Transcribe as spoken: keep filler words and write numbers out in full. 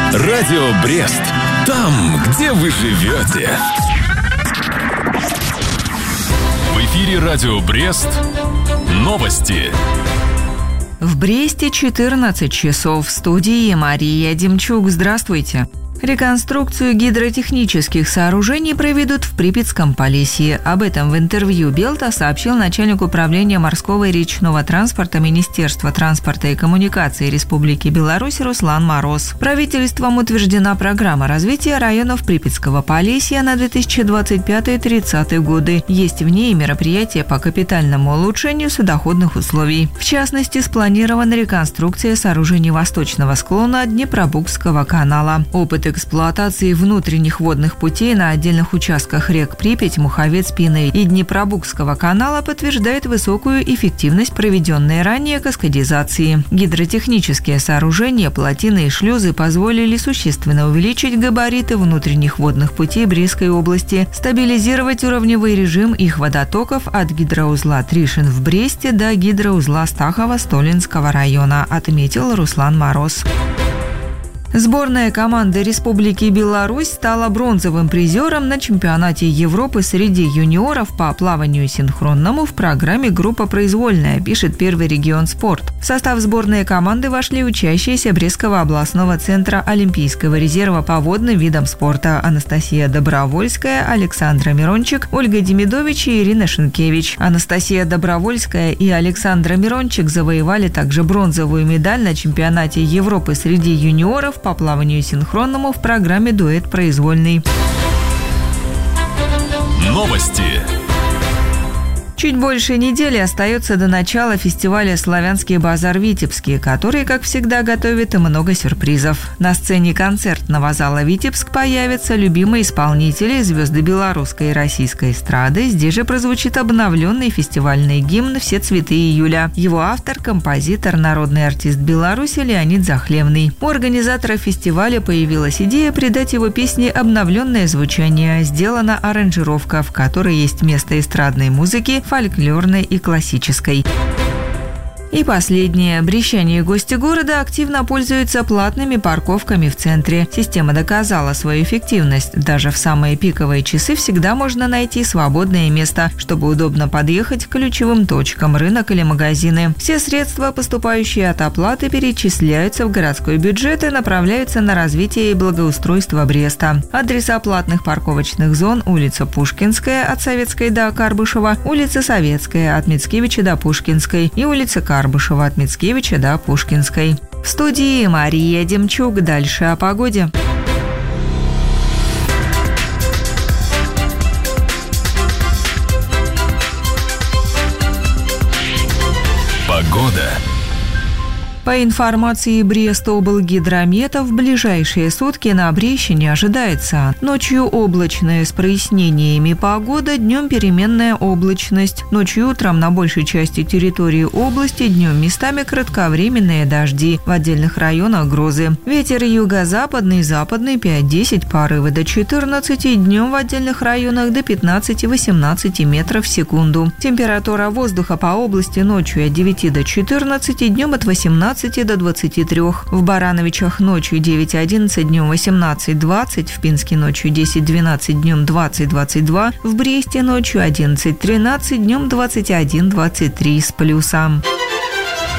Радио Брест. Там, где вы живете. В эфире Радио Брест. Новости. В Бресте четырнадцать часов. В студии Мария Демчук. Здравствуйте. Реконструкцию гидротехнических сооружений проведут в Припятском Полесье. Об этом в интервью Белта сообщил начальник управления морского и речного транспорта Министерства транспорта и коммуникации Республики Беларусь Руслан Мороз. Правительством утверждена программа развития районов Припятского Полесья на две тысячи двадцать пятый — тридцатый годы. Есть в ней мероприятия по капитальному улучшению судоходных условий. В частности, спланирована реконструкция сооружений восточного склона Днепробукского канала. Опыт эксплуатации внутренних водных путей на отдельных участках рек Припять, Муховец, Пины и Днепробукского канала подтверждает высокую эффективность проведенной ранее каскадизации. Гидротехнические сооружения, плотины и шлюзы позволили существенно увеличить габариты внутренних водных путей Брестской области, стабилизировать уровневой режим их водотоков от гидроузла Тришин в Бресте до гидроузла Стахова Столинского района, отметил Руслан Мороз. Сборная команды Республики Беларусь стала бронзовым призером на чемпионате Европы среди юниоров по плаванию синхронному в программе «Группа произвольная», пишет Первый регион спорт. В состав сборной команды вошли учащиеся Брестского областного центра Олимпийского резерва по водным видам спорта Анастасия Добровольская, Александра Мирончик, Ольга Демидович и Ирина Шенкевич. Анастасия Добровольская и Александра Мирончик завоевали также бронзовую медаль на чемпионате Европы среди юниоров по плаванию синхронному в программе «Дуэт произвольный». Новости. Чуть больше недели остается до начала фестиваля «Славянский базар Витебский», который, как всегда, готовит и много сюрпризов. На сцене концертного зала «Витебск» появятся любимые исполнители, звезды белорусской и российской эстрады. Здесь же прозвучит обновленный фестивальный гимн «Все цветы июля». Его автор – композитор, народный артист Беларуси Леонид Захлевный. У организаторов фестиваля появилась идея придать его песне обновленное звучание. Сделана аранжировка, в которой есть место эстрадной музыки, фольклорной и классической. И последнее. Брестчане и гости города активно пользуются платными парковками в центре. Система доказала свою эффективность. Даже в самые пиковые часы всегда можно найти свободное место, чтобы удобно подъехать к ключевым точкам – рынок или магазины. Все средства, поступающие от оплаты, перечисляются в городской бюджет и направляются на развитие и благоустройство Бреста. Адреса платных парковочных зон: улица Пушкинская от Советской до Карбышева, улица Советская от Мицкевича до Пушкинской и улица Карбышева. Карбышева от Мицкевича до Пушкинской. В студии Мария Демчук. Дальше о погоде. Погода. По информации Брестоблгидромета, в ближайшие сутки на Бресте не ожидается. Ночью облачная с прояснениями погода, днем переменная облачность. Ночью и утром на большей части территории области, днем местами кратковременные дожди. В отдельных районах грозы. Ветер юго-западный, западный пять-десять, порывы до четырнадцати, днем в отдельных районах до пятнадцати-восемнадцати метров в секунду. Температура воздуха по области ночью от девяти до четырнадцати, днем от восемнадцати до двадцати трёх. В Барановичах ночью девять-одиннадцать, днем восемнадцать-двадцать, в Пинске ночью десять-двенадцать, днем двадцать-двадцать два, в Бресте ночью одиннадцать-тринадцать, днем двадцать один-двадцать три с плюсом.